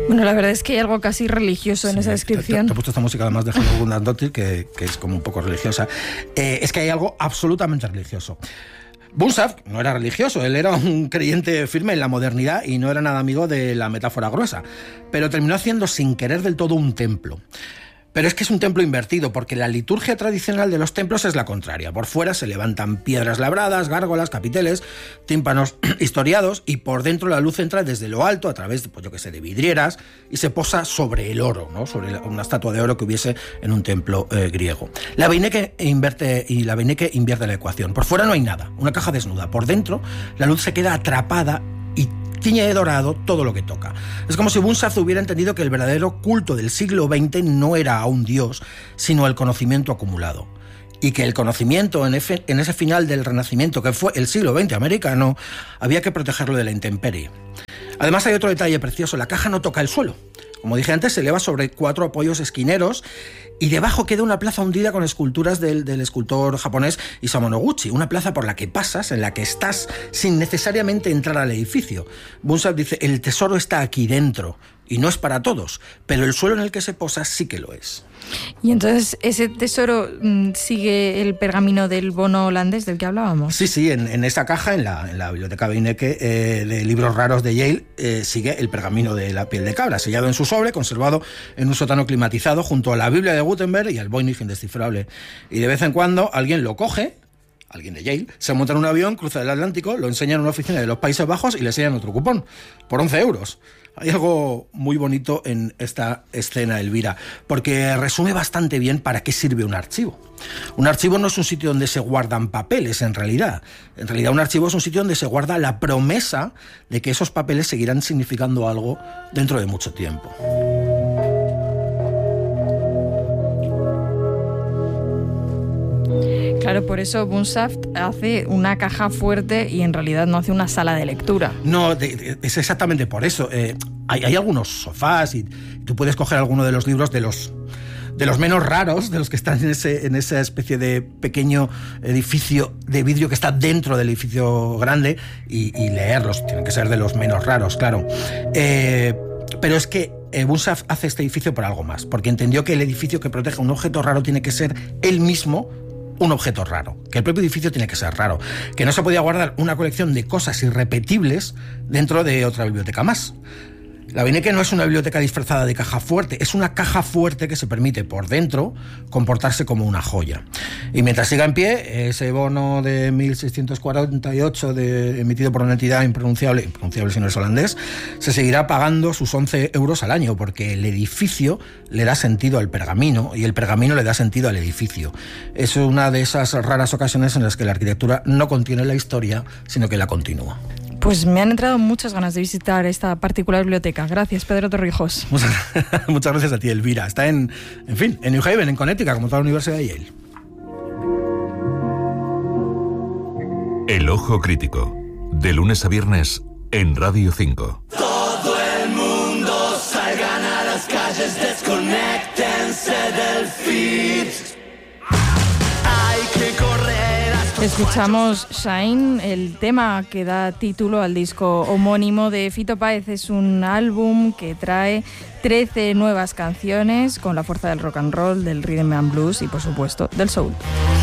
Bueno, la verdad es que hay algo casi religioso en esa descripción. Te he puesto esta música además de Hello Gunnar-Dottir, que es como un poco religiosa. Es que hay algo absolutamente religioso. Bunshaft no era religioso, él era un creyente firme en la modernidad y no era nada amigo de la metáfora gruesa, pero terminó haciendo sin querer del todo un templo. Pero es que es un templo invertido, porque la liturgia tradicional de los templos es la contraria. Por fuera se levantan piedras labradas, gárgolas, capiteles, tímpanos historiados, y por dentro la luz entra desde lo alto a través de, pues yo qué sé, de vidrieras, y se posa sobre el oro, ¿no? Sobre una estatua de oro que hubiese en un templo griego. La Beinecke invierte la ecuación. Por fuera no hay nada, una caja desnuda. Por dentro la luz se queda atrapada y tiñe de dorado todo lo que toca. Es como si Bunshaft hubiera entendido que el verdadero culto del siglo XX no era a un dios, sino el conocimiento acumulado. Y que el conocimiento en ese final del Renacimiento, que fue el siglo XX americano, había que protegerlo de la intemperie. Además hay otro detalle precioso, la caja no toca el suelo. Como dije antes, se eleva sobre 4 apoyos esquineros y debajo queda una plaza hundida con esculturas del escultor japonés Isamu Noguchi, una plaza por la que pasas, en la que estás, sin necesariamente entrar al edificio. Bunshaft dice, el tesoro está aquí dentro, y no es para todos, pero el suelo en el que se posa sí que lo es. Y entonces, ¿ese tesoro sigue el pergamino del bono holandés del que hablábamos? Sí, en esa caja, en la biblioteca Beinecke de libros raros de Yale, sigue el pergamino de la piel de cabra, sellado en su sobre, conservado en un sótano climatizado junto a la Biblia de Gutenberg y al Voynich indescifrable. Y de vez en cuando alguien lo coge, alguien de Yale, se monta en un avión, cruza el Atlántico, lo enseña en una oficina de los Países Bajos y le enseñan otro cupón, por 11 euros. Hay algo muy bonito en esta escena, Elvira, porque resume bastante bien para qué sirve un archivo. Un archivo no es un sitio donde se guardan papeles, en realidad. En realidad un archivo es un sitio donde se guarda la promesa de que esos papeles seguirán significando algo dentro de mucho tiempo. Claro, por eso Bunshaft hace una caja fuerte y en realidad no hace una sala de lectura. No, es exactamente por eso. Hay algunos sofás y tú puedes coger alguno de los libros de los menos raros, de los que están en esa especie de pequeño edificio de vidrio que está dentro del edificio grande y leerlos. Tienen que ser de los menos raros, claro. Pero es que Bunshaft hace este edificio por algo más, porque entendió que el edificio que protege un objeto raro tiene que ser él mismo un objeto raro, que el propio edificio tiene que ser raro, que no se podía guardar una colección de cosas irrepetibles dentro de otra biblioteca más. La Beinecke no es una biblioteca disfrazada de caja fuerte, es una caja fuerte que se permite por dentro comportarse como una joya. Y mientras siga en pie, ese bono de 1648 emitido por una entidad impronunciable si no es holandés, se seguirá pagando sus 11 euros al año, porque el edificio le da sentido al pergamino y el pergamino le da sentido al edificio. Es una de esas raras ocasiones en las que la arquitectura no contiene la historia, sino que la continúa. Pues me han entrado muchas ganas de visitar esta particular biblioteca. Gracias, Pedro Torrijos. Muchas gracias a ti, Elvira. Está en New Haven, en Connecticut, como toda la Universidad de Yale. El Ojo Crítico, de lunes a viernes en Radio 5. Todo el mundo salgan a las calles, desconéctense del feed. Hay que correr. Escuchamos Shine, el tema que da título al disco homónimo de Fito Páez. Es un álbum que trae 13 nuevas canciones con la fuerza del rock and roll, del rhythm and blues y, por supuesto, del soul.